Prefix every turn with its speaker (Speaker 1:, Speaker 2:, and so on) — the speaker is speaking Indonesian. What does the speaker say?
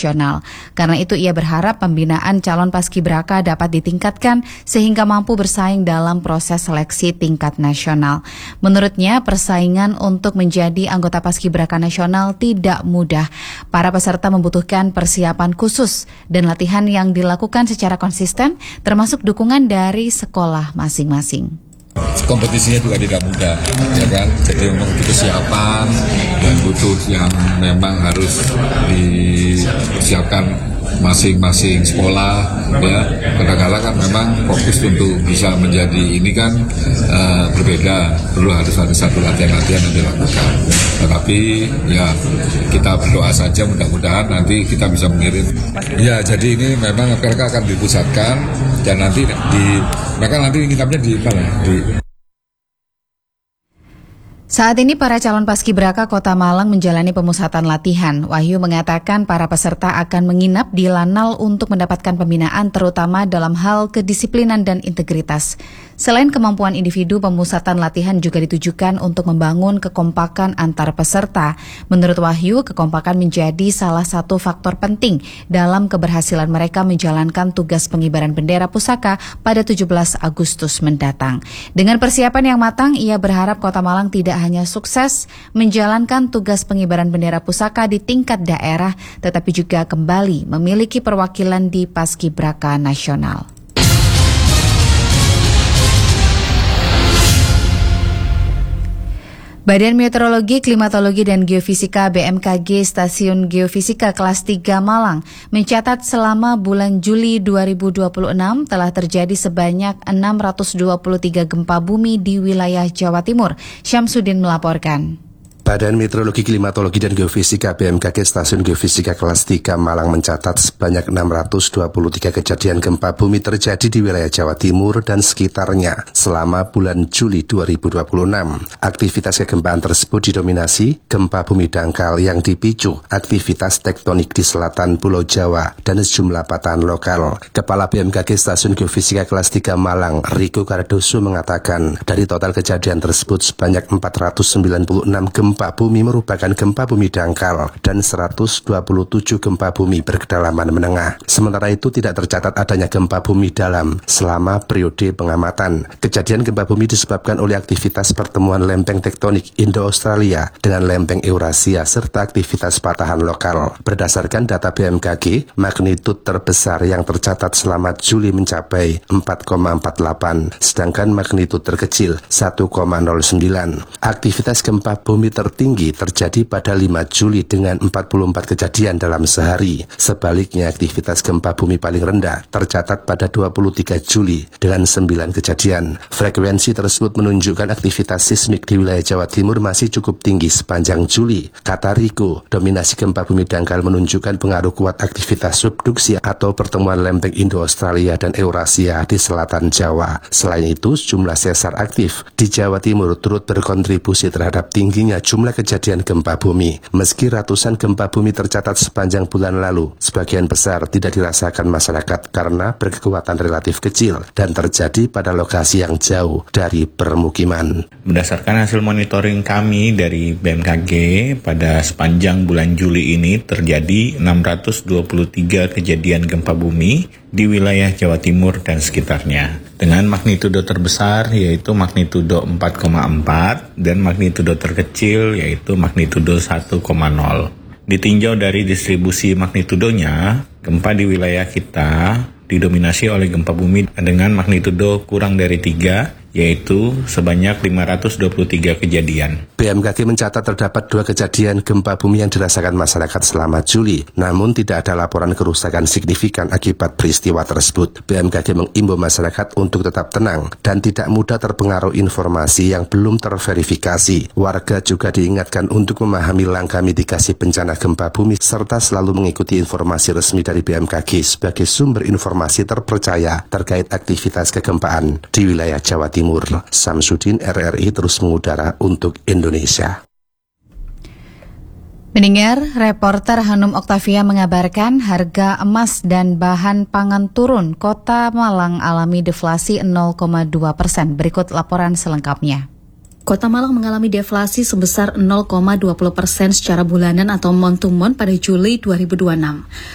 Speaker 1: nasional. Karena itu ia berharap pembinaan calon paskibraka dapat ditingkatkan sehingga mampu bersaing dalam proses seleksi tingkat nasional. Menurutnya, persaingan untuk menjadi anggota paskibraka nasional tidak mudah. Para peserta membutuhkan persiapan khusus dan latihan yang dilakukan secara konsisten, termasuk dukungan dari sekolah masing-masing.
Speaker 2: Kompetisinya juga tidak mudah, ya kan? Jadi untuk persiapan dan butuh yang memang harus disiapkan masing-masing sekolah, ya. Kadang-kadang kan memang fokus untuk bisa menjadi ini kan berbeda, perlu harus ada satu latihan-latihan yang dilakukan. Tetapi ya kita berdoa saja mudah-mudahan nanti kita bisa mengirim. Ya, jadi ini memang mereka akan dipusatkan dan nanti mereka nanti nginapnya di mana?
Speaker 1: Saat ini para calon paskibraka Kota Malang menjalani pemusatan latihan. Wahyu mengatakan para peserta akan menginap di Lanal untuk mendapatkan pembinaan terutama dalam hal kedisiplinan dan integritas. Selain kemampuan individu, pemusatan latihan juga ditujukan untuk membangun kekompakan antar peserta. Menurut Wahyu, kekompakan menjadi salah satu faktor penting dalam keberhasilan mereka menjalankan tugas pengibaran bendera pusaka pada 17 Agustus mendatang. Dengan persiapan yang matang, ia berharap Kota Malang tidak hanya sukses menjalankan tugas pengibaran bendera pusaka di tingkat daerah, tetapi juga kembali memiliki perwakilan di Paskibraka Nasional. Badan Meteorologi, Klimatologi, dan Geofisika BMKG Stasiun Geofisika Kelas 3 Malang mencatat selama bulan Juli 2026 telah terjadi sebanyak 623 gempa bumi di wilayah Jawa Timur. Syamsuddin melaporkan.
Speaker 3: Badan Meteorologi, Klimatologi, dan Geofisika BMKG Stasiun Geofisika Kelas 3 Malang mencatat sebanyak 623 kejadian gempa bumi terjadi di wilayah Jawa Timur dan sekitarnya selama bulan Juli 2026. Aktivitas kegempaan tersebut didominasi gempa bumi dangkal yang dipicu aktivitas tektonik di selatan Pulau Jawa dan sejumlah patahan lokal. Kepala BMKG Stasiun Geofisika Kelas 3 Malang, Riko Cardoso, mengatakan dari total kejadian tersebut sebanyak 496 gempa bumi merupakan gempa bumi dangkal dan 127 gempa bumi berkedalaman menengah. Sementara itu tidak tercatat adanya gempa bumi dalam selama periode pengamatan. Kejadian gempa bumi disebabkan oleh aktivitas pertemuan lempeng tektonik Indo-Australia dengan lempeng Eurasia serta aktivitas patahan lokal. Berdasarkan data BMKG, magnitud terbesar yang tercatat selama Juli mencapai 4,48, sedangkan magnitud terkecil 1,09. Aktivitas gempa bumi tertinggi terjadi pada 5 Juli dengan 44 kejadian dalam sehari. Sebaliknya, aktivitas gempa bumi paling rendah tercatat pada 23 Juli dengan 9 kejadian. Frekuensi tersebut menunjukkan aktivitas sismik di wilayah Jawa Timur masih cukup tinggi sepanjang Juli. Kata Riko, dominasi gempa bumi dangkal menunjukkan pengaruh kuat aktivitas subduksi atau pertemuan lempeng Indo-Australia dan Eurasia di selatan Jawa. Selain itu, sejumlah sesar aktif di Jawa Timur turut berkontribusi terhadap tingginya jumlah kejadian gempa bumi. Meski ratusan gempa bumi tercatat sepanjang bulan lalu, sebagian besar tidak dirasakan masyarakat karena berkekuatan relatif kecil dan terjadi pada lokasi yang jauh dari permukiman.
Speaker 4: Berdasarkan hasil monitoring kami dari BMKG, pada sepanjang bulan Juli ini terjadi 623 kejadian gempa bumi di wilayah Jawa Timur dan sekitarnya, dengan magnitudo terbesar yaitu magnitudo 4,4 dan magnitudo terkecil yaitu magnitudo 1,0. Ditinjau dari distribusi magnitudonya, gempa di wilayah kita didominasi oleh gempa bumi dengan magnitudo kurang dari 3, yaitu sebanyak 523 kejadian.
Speaker 3: BMKG mencatat terdapat 2 kejadian gempa bumi yang dirasakan masyarakat selama Juli, namun tidak ada laporan kerusakan signifikan akibat peristiwa tersebut. BMKG mengimbau masyarakat untuk tetap tenang dan tidak mudah terpengaruh informasi yang belum terverifikasi. Warga juga diingatkan untuk memahami langkah mitigasi bencana gempa bumi serta selalu mengikuti informasi resmi dari BMKG sebagai sumber informasi terpercaya terkait aktivitas kegempaan di wilayah Jawa Timur. Syamsuddin, RRI terus mengudara untuk Indonesia.
Speaker 1: Mendengar, reporter Hanum Oktavia mengabarkan harga emas dan bahan pangan turun. Kota Malang alami deflasi 0,2%. Berikut laporan selengkapnya.
Speaker 5: Kota Malang mengalami deflasi sebesar 0,20% secara bulanan atau month to month pada Juli 2026.